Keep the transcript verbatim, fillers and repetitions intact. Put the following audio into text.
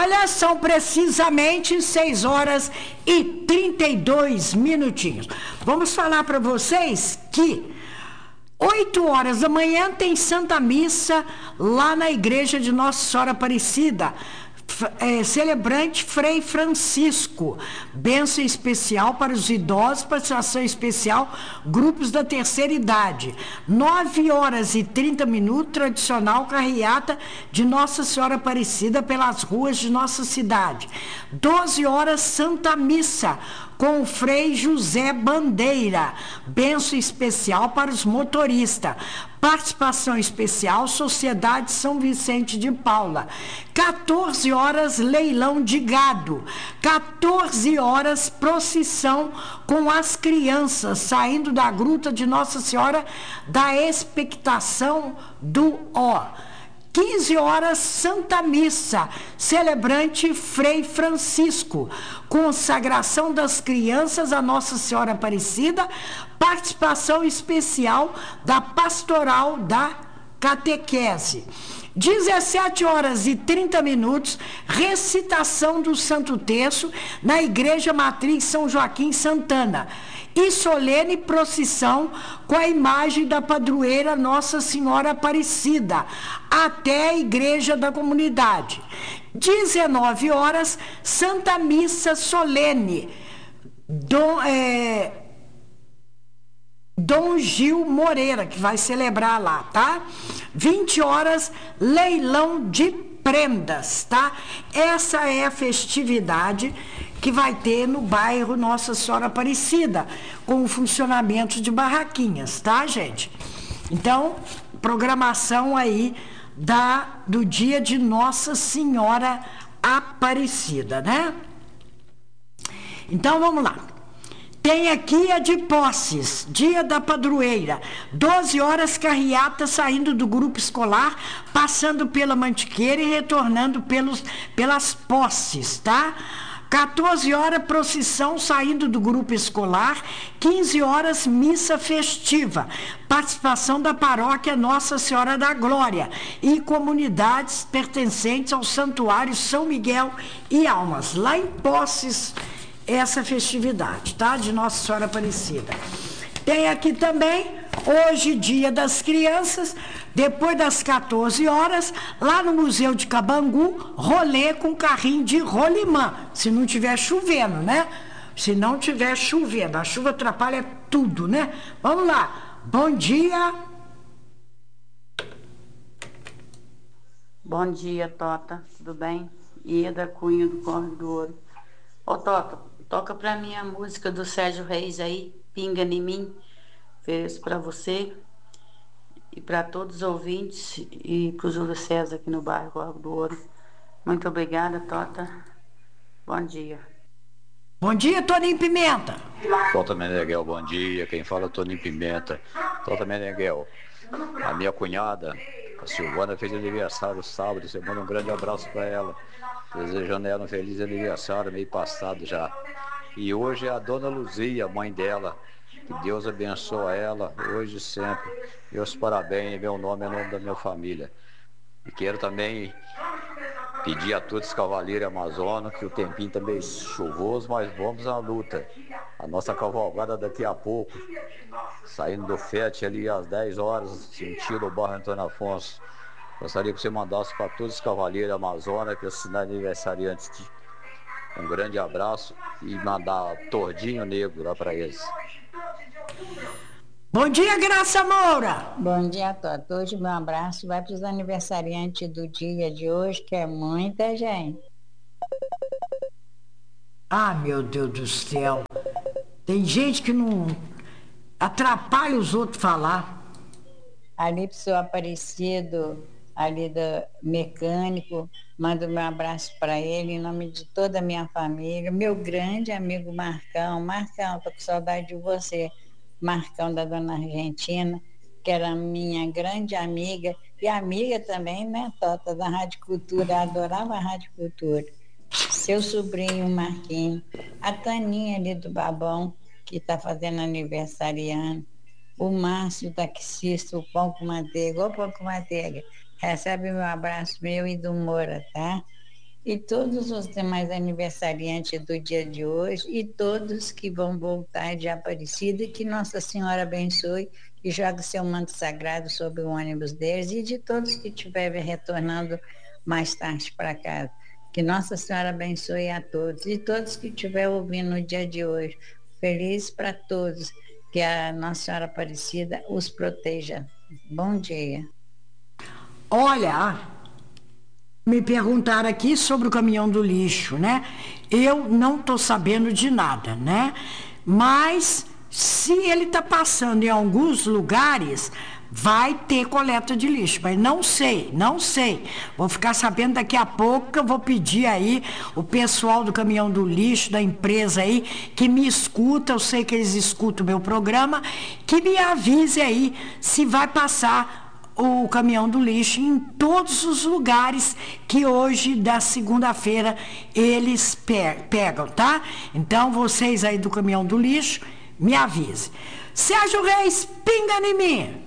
Olha, são precisamente seis horas e trinta e dois minutinhos. Vamos falar para vocês que oito horas da manhã tem Santa Missa lá na igreja de Nossa Senhora Aparecida. É, celebrante Frei Francisco, bênção especial para os idosos, participação especial, grupos da terceira idade. nove horas e trinta minutos, tradicional carreata de Nossa Senhora Aparecida pelas ruas de nossa cidade. doze horas, Santa Missa, com o Frei José Bandeira, bênção especial para os motoristas. Participação especial, Sociedade São Vicente de Paula. quatorze horas, leilão de gado. quatorze horas, procissão com as crianças, saindo da gruta de Nossa Senhora da Expectação do Ó. quinze horas, Santa Missa, celebrante Frei Francisco, consagração das crianças a Nossa Senhora Aparecida, participação especial da Pastoral da Catequese. dezessete horas e trinta minutos, recitação do Santo Terço na Igreja Matriz São Joaquim Santana. E solene procissão com a imagem da padroeira Nossa Senhora Aparecida, até a igreja da comunidade. dezenove horas, Santa Missa solene. Dom, é, Dom Gil Moreira, que vai celebrar lá, tá? vinte horas, leilão de prendas, tá? Essa é a festividade que vai ter no bairro Nossa Senhora Aparecida, com o funcionamento de barraquinhas, tá, gente? Então, programação aí da, do dia de Nossa Senhora Aparecida, né? Então, vamos lá. Tem aqui a de Posses, dia da padroeira, doze horas, carreata saindo do grupo escolar, passando pela Mantiqueira e retornando pelos, pelas Posses, tá? quatorze horas, procissão saindo do grupo escolar. quinze horas, missa festiva. Participação da paróquia Nossa Senhora da Glória e comunidades pertencentes ao Santuário São Miguel e Almas. Lá em Posses, essa festividade, tá? De Nossa Senhora Aparecida. Tem aqui também, hoje, Dia das Crianças, depois das quatorze horas, lá no Museu de Cabangu, rolê com carrinho de rolimã, se não tiver chovendo, né? Se não tiver chovendo, a chuva atrapalha tudo, né? Vamos lá, bom dia. Bom dia, Tota, tudo bem? Ieda Cunha do Corre do Ouro. Ô, Tota, toca pra mim a música do Sérgio Reis aí, Pinga em Mim. Ofereço pra você e para todos os ouvintes e para o Júlio César aqui no bairro Corre do Ouro. Muito obrigada, Tota. Bom dia. Bom dia, Toninho Pimenta. Tota Meneghel, bom dia. Quem fala é Toninho Pimenta. Tota Meneghel, a minha cunhada, a Silvana, fez aniversário sábado. Você manda um grande abraço para ela. Desejando ela um feliz aniversário, meio passado já. E hoje é a Dona Luzia, mãe dela. Que Deus abençoe ela, hoje e sempre. Meus parabéns, meu nome é o nome da minha família. E quero também pedir a todos os cavaleiros amazonas, que o tempinho tá meio chuvoso, mas vamos à luta. A nossa cavalgada daqui a pouco, saindo do F E T ali às dez horas, sentido o bairro Antônio Afonso. Gostaria que você mandasse para todos os cavaleiros amazonas, que assinam aniversariantes. Um grande abraço e mandar tordinho negro lá para eles. Bom dia, Graça Moura. Bom dia, Tota. Hoje meu abraço vai para os aniversariantes do dia de hoje, que é muita gente. Ah, meu Deus do céu. Tem gente que não atrapalha os outros falar. Ali pro seu Aparecido, ali do mecânico, mando meu abraço para ele, em nome de toda a minha família. Meu grande amigo Marcão. Marcão, tô com saudade de você. Marcão da Dona Argentina, que era minha grande amiga, e amiga também, né, Tota, da Rádio Cultura, adorava a Rádio Cultura. Seu sobrinho Marquinhos, a Taninha ali do Babão, que está fazendo aniversariando, o Márcio, taxista, o Pão com Manteiga. Ô, Pão com Manteiga, recebe meu abraço meu e do Moura, tá? e todos os demais aniversariantes do dia de hoje e todos que vão voltar de Aparecida, que Nossa Senhora abençoe e jogue seu manto sagrado sobre o ônibus deles e de todos que estiverem retornando mais tarde para casa. Que Nossa Senhora abençoe a todos e todos que estiverem ouvindo no dia de hoje. Feliz para todos. Que a Nossa Senhora Aparecida os proteja. Bom dia. Olha, me perguntaram aqui sobre o caminhão do lixo, né? Eu não estou sabendo de nada, né? Mas se ele está passando em alguns lugares, vai ter coleta de lixo, mas não sei, não sei. Vou ficar sabendo daqui a pouco, que eu vou pedir aí o pessoal do caminhão do lixo, da empresa aí, que me escuta, eu sei que eles escutam o meu programa, que me avise aí se vai passar o caminhão do lixo em todos os lugares que hoje, da segunda-feira, eles pe- pegam, tá? Então, vocês aí do caminhão do lixo, me avise. Sérgio Reis, pinga em mim!